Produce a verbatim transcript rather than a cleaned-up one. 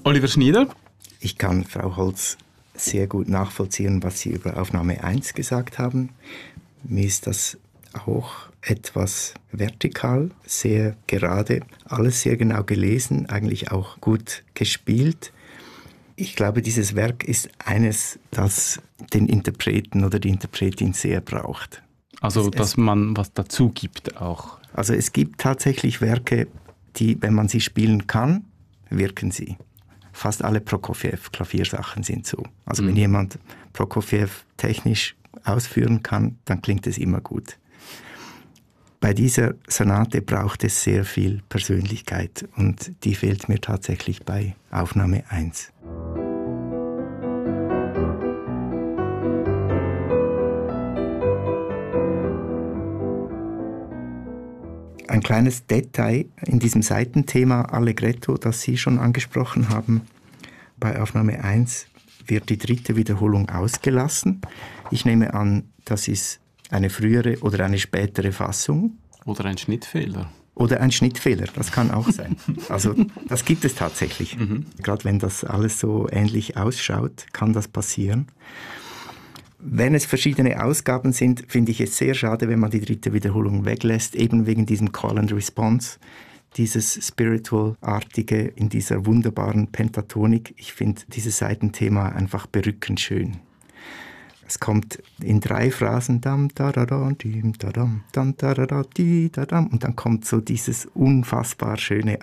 Oliver Schnieder? Ich kann Frau Holz sehr gut nachvollziehen, was Sie über Aufnahme eins gesagt haben. Mir ist das auch etwas vertikal, sehr gerade, alles sehr genau gelesen, eigentlich auch gut gespielt. Ich glaube, dieses Werk ist eines, das den Interpreten oder die Interpretin sehr braucht. Also, es, dass es, man was dazu gibt auch. Also es gibt tatsächlich Werke, die, wenn man sie spielen kann, wirken sie. Fast alle Prokofjew-Klaviersachen sind so. Also mhm. wenn jemand Prokofjew technisch ausführen kann, dann klingt es immer gut. Bei dieser Sonate braucht es sehr viel Persönlichkeit und die fehlt mir tatsächlich bei Aufnahme eins. Ein kleines Detail in diesem Seitenthema Allegretto, das Sie schon angesprochen haben. Bei Aufnahme eins wird die dritte Wiederholung ausgelassen. Ich nehme an, das ist eine frühere oder eine spätere Fassung. Oder ein Schnittfehler. Oder ein Schnittfehler, das kann auch sein. Also das gibt es tatsächlich. Mhm. Gerade wenn das alles so ähnlich ausschaut, kann das passieren. Wenn es verschiedene Ausgaben sind, finde ich es sehr schade, wenn man die dritte Wiederholung weglässt, eben wegen diesem Call and Response, dieses Spiritual-artige in dieser wunderbaren Pentatonik. Ich finde dieses Seitenthema einfach berückend schön. Es kommt in drei Phrasen dam, da, da, da, dim, da, dam, dam, da, da, da, di, da, dam, und dann kommt so dieses unfassbar schöne